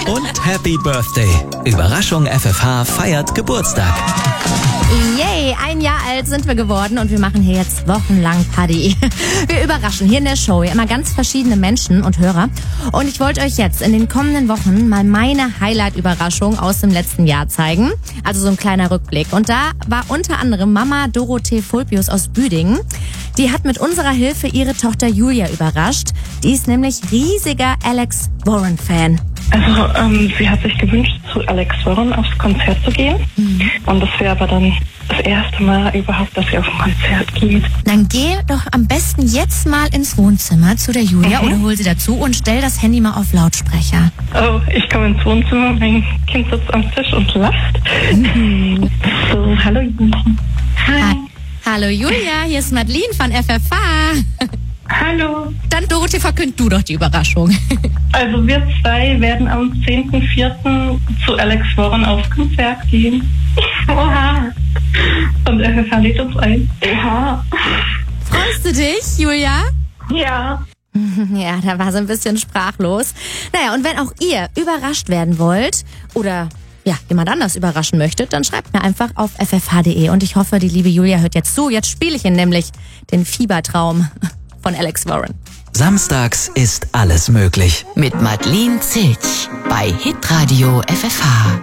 Und Happy Birthday. Überraschung, FFH feiert Geburtstag. Yay, 1 Jahr alt sind wir geworden und wir machen hier jetzt wochenlang Party. Wir überraschen hier in der Show ja immer ganz verschiedene Menschen und Hörer. Und ich wollte euch jetzt in den kommenden Wochen mal meine Highlight-Überraschung aus dem letzten Jahr zeigen. Also so ein kleiner Rückblick. Und da war unter anderem Mama Dorothee Fulpius aus Büdingen. Die hat mit unserer Hilfe ihre Tochter Julia überrascht. Die ist nämlich riesiger Alex Warren-Fan. Also sie hat sich gewünscht, zu Alex Warren aufs Konzert zu gehen. Und das wäre aber dann das erste Mal überhaupt, dass sie auf ein Konzert geht. Dann geh doch am besten jetzt mal ins Wohnzimmer zu der Julia oder hol sie dazu und stell das Handy mal auf Lautsprecher. Oh, ich komme ins Wohnzimmer, mein Kind sitzt am Tisch und lacht. So, hallo Julia. Hi. Hallo Julia, hier ist Madeline von FFH. Hallo. Dann Dorothee, verkünd du doch die Überraschung. Also wir zwei werden am 10.04. zu Alex Warren aufs Konzert gehen. Oha. Und FFH lädt uns ein. Oha. Freust du dich, Julia? Ja. Ja, da war sie ein bisschen sprachlos. Naja, und wenn auch ihr überrascht werden wollt oder jemand anders überraschen möchtet, dann schreibt mir einfach auf ffh.de. Und ich hoffe, die liebe Julia hört jetzt zu. Jetzt spiele ich Ihnen nämlich den Fiebertraum von Alex Warren. Samstags ist alles möglich. Mit Madeline Zilch bei Hitradio FFH.